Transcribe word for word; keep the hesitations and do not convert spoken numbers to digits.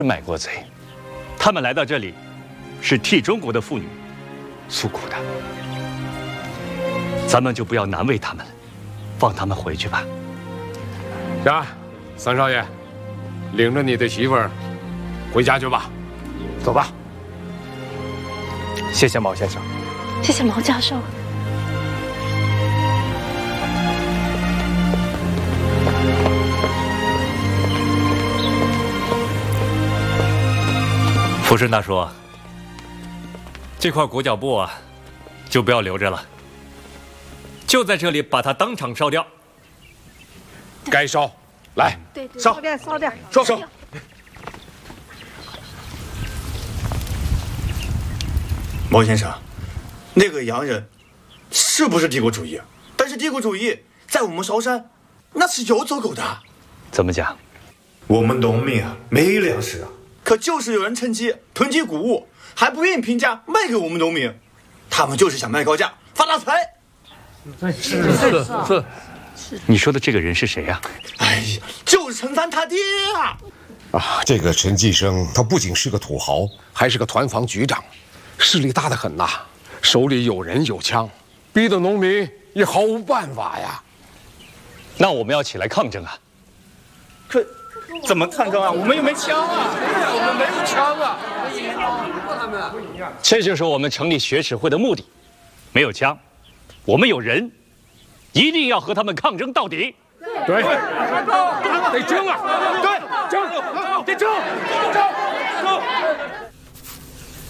卖国贼，他们来到这里，是替中国的妇女诉苦的。咱们就不要难为他们了，放他们回去吧。 呀，三少爷，领着你的媳妇儿回家去吧，走吧。 谢谢毛先生， 谢谢毛教授。 福顺大叔，这块裹脚布啊，就不要留着了，就在这里把它当场烧掉。 该烧，来， 对对， 烧烧点烧点， 烧烧。 毛先生，那个洋人是不是帝国主义？但是帝国主义在我们韶山那是有走狗的。 怎么讲？ 我们农民啊，没粮食啊。 可就是有人趁机囤积谷物，还不愿意平价卖给我们农民，他们就是想卖高价发大财。 是是是， 你说的这个人是谁呀、 啊？哎呀，就是陈三他爹啊！ 啊，这个陈继生他不仅是个土豪， 还是个团防局长，势力大得很呐，手里有人有枪，逼得农民也毫无办法呀。 那我们要起来抗争啊！ 可。 怎么抗争啊？我们又没枪啊！ 我们没有枪啊！ 这就是我们成立学史会的目的。没有枪，我们有人，一定要和他们抗争到底。 对，得争啊！对，争，得争，争！